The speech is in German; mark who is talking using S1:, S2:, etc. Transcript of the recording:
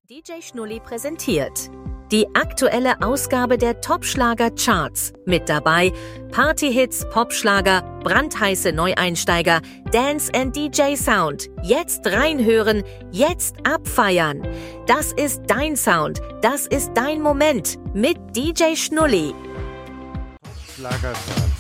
S1: DJ Schnulli präsentiert die aktuelle Ausgabe der Top-Schlager-Charts. Mit dabei Party-Hits, Popschlager, brandheiße Neueinsteiger, Dance and DJ Sound. Jetzt reinhören, jetzt abfeiern. Das ist dein Sound, das ist dein Moment mit DJ Schnulli.
S2: Schlagercharts.